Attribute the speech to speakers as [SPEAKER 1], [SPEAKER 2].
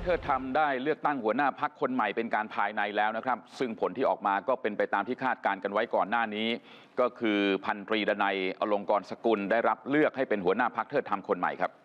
[SPEAKER 1] เทิดธรรมได้เลือกตั้งหัวหน้าพรรคคนใหม่เป็นการภายในแล้วนะครับซึ่งผลที่ออกมาก็เป็นไปตามที่คาดการณ์กันไว้ก่อนหน้านี้ก็คือพันตรีดนัยอลงกรณ์สกุลได้รับเลือกให้เป็นหัวหน้าพรรคเทิดธรรมคนใหม่ครับ